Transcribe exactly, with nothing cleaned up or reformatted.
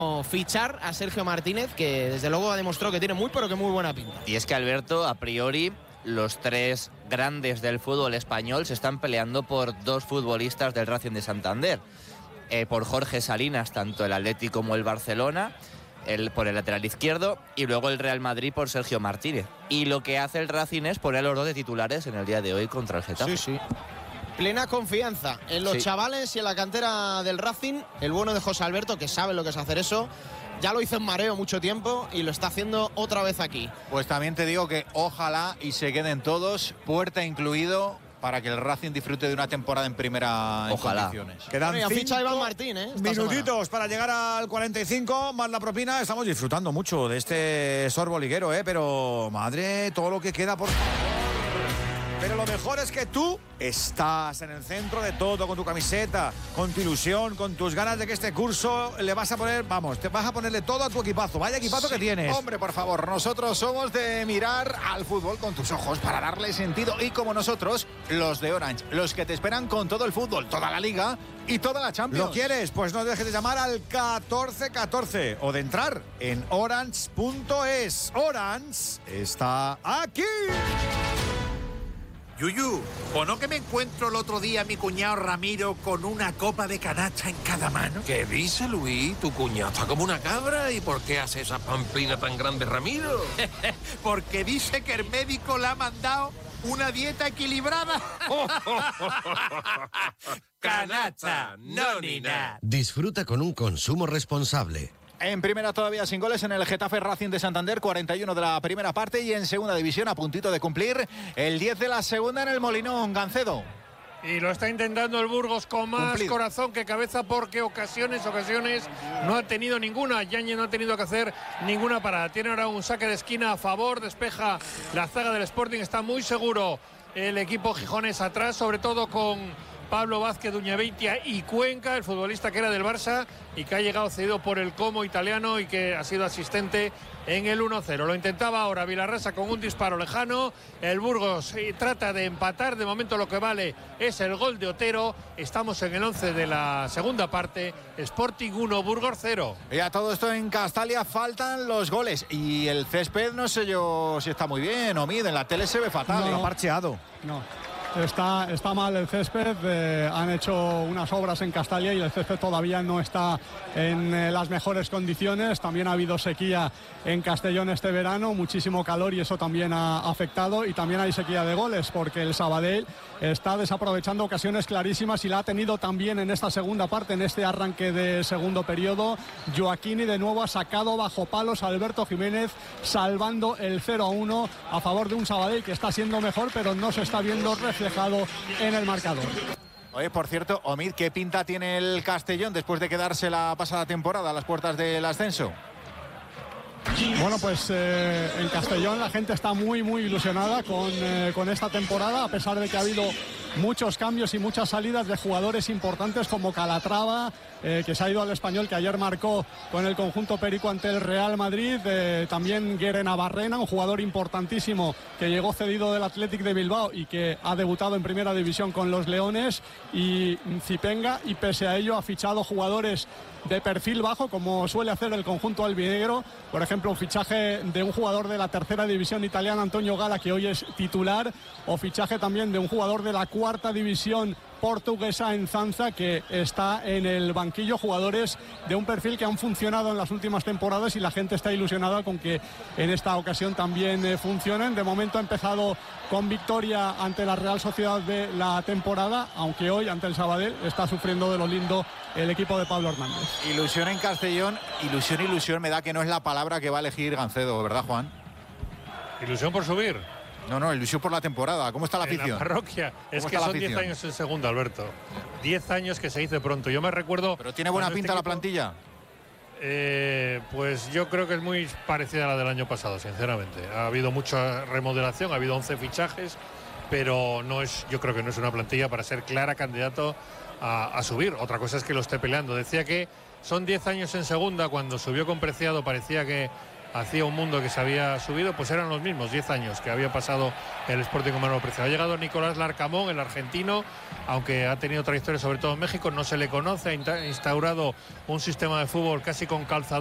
fichar a Sergio Martínez, que desde luego ha demostrado que tiene muy pero que muy buena pinta. Y es que, Alberto, a priori los tres grandes del fútbol español se están peleando por dos futbolistas del Racing de Santander, eh, por Jorge Salinas, tanto el Atlético como el Barcelona, el, por el lateral izquierdo, y luego el Real Madrid por Sergio Martínez. Y lo que hace el Racing es poner a los dos de titulares en el día de hoy contra el Getafe. Sí, sí. Plena confianza en los sí. chavales y en la cantera del Racing. El bueno de José Alberto, que sabe lo que es hacer eso. Ya lo hizo en Mareo mucho tiempo y lo está haciendo otra vez aquí. Pues también te digo que ojalá y se queden todos, puerta incluido, para que el Racing disfrute de una temporada en primera Ojalá. en condiciones. Quedan Bueno, y cinco ficha a Iván Martín, ¿eh? Esta minutitos semana. para llegar al cuarenta y cinco, más la propina. Estamos disfrutando mucho de este sorbo liguero, ¿eh? Pero, madre, todo lo que queda, por favor. Pero lo mejor es que tú estás en el centro de todo, con tu camiseta, con tu ilusión, con tus ganas de que este curso le vas a poner, vamos, te vas a ponerle todo a tu equipazo. Vaya equipazo Sí, que tienes. Hombre, por favor, nosotros somos de mirar al fútbol con tus ojos para darle sentido. Y como nosotros, los de Orange, los que te esperan con todo el fútbol, toda la Liga y toda la Champions. ¿Lo quieres? Pues no dejes de llamar al catorce catorce o de entrar en orange punto es. Orange está aquí. Yuyu, ¿o no que me encuentro el otro día a mi cuñado Ramiro con una copa de canacha en cada mano? ¿Qué dice, Luis? Tu cuñado está como una cabra. ¿Y por qué hace esa pamplina tan grande, Ramiro? Porque dice que el médico le ha mandado una dieta equilibrada. Canacha, no ni nada. Disfruta con un consumo responsable. En primera todavía sin goles en el Getafe Racing de Santander, cuarenta y uno de la primera parte, y en segunda división a puntito de cumplir el diez de la segunda en el Molinón. Gancedo. Y lo está intentando el Burgos con más Cumplido. corazón que cabeza, porque ocasiones, ocasiones no ha tenido ninguna. Yañez no ha tenido que hacer ninguna parada. Tiene ahora un saque de esquina a favor, despeja la zaga del Sporting. Está muy seguro el equipo gijones atrás, sobre todo con Pablo Vázquez, Duñaveitia y Cuenca, el futbolista que era del Barça y que ha llegado cedido por el Como italiano y que ha sido asistente en el uno cero. Lo intentaba ahora Vilarrasa con un disparo lejano. El Burgos trata de empatar. De momento lo que vale es el gol de Otero. Estamos en el once de la segunda parte. Sporting uno, Burgos cero. Y a todo esto en Castalia faltan los goles. Y el césped no sé yo si está muy bien o mide. En la tele se ve fatal. No, ¿eh? no. Parcheado. No, está, está mal el césped, eh, han hecho unas obras en Castalia y el césped todavía no está en eh, las mejores condiciones. También ha habido sequía en Castellón este verano, muchísimo calor y eso también ha afectado, y también hay sequía de goles porque el Sabadell está desaprovechando ocasiones clarísimas y la ha tenido también en esta segunda parte, en este arranque de segundo periodo. Joaquini de nuevo ha sacado bajo palos a Alberto Jiménez, salvando el cero a uno a favor de un Sabadell que está siendo mejor, pero no se está viendo reflejado en el marcador. Oye, por cierto, Omid, ¿qué pinta tiene el Castellón después de quedarse la pasada temporada a las puertas del ascenso? Bueno, pues eh, en Castellón la gente está muy, muy ilusionada con, eh, con esta temporada, a pesar de que ha habido muchos cambios y muchas salidas de jugadores importantes como Calatrava, eh, que se ha ido al Español, que ayer marcó con el conjunto perico ante el Real Madrid. Eh, también Guere Navarrena, un jugador importantísimo que llegó cedido del Athletic de Bilbao y que ha debutado en primera división con los Leones, y Zipenga, y pese a ello ha fichado jugadores de perfil bajo, como suele hacer el conjunto albinegro. Por ejemplo, un fichaje de un jugador de la tercera división italiana, Antonio Gala, que hoy es titular, o fichaje también de un jugador de la cuarta división portuguesa, en Zanza, que está en el banquillo. Jugadores de un perfil que han funcionado en las últimas temporadas y la gente está ilusionada con que en esta ocasión también eh, funcionen. De momento ha empezado con victoria ante la Real Sociedad de la temporada, aunque hoy ante el Sabadell está sufriendo de lo lindo el equipo de Pablo Hernández. Ilusión en Castellón, ilusión, ilusión, me da que no es la palabra que va a elegir Gancedo, ¿verdad, Juan? Ilusión por subir. No, no, ilusión por la temporada. ¿Cómo está la afición? En la parroquia. Es que son diez años en segunda, Alberto. diez años que se dice pronto. Yo me recuerdo... ¿Pero tiene buena pinta este equipo, la plantilla? Eh, pues yo creo que es muy parecida a la del año pasado, sinceramente. Ha habido mucha remodelación, ha habido once fichajes, pero no es, yo creo que no es una plantilla para ser clara candidato a, a subir. Otra cosa es que lo esté peleando. Decía que son diez años en segunda. Cuando subió con Preciado parecía que hacía un mundo que se había subido, pues eran los mismos diez años que había pasado el Sporting con Manolo Preciado. Ha llegado Nicolás Larcamón, el argentino, aunque ha tenido trayectoria sobre todo en México, no se le conoce, ha instaurado un sistema de fútbol casi con calzador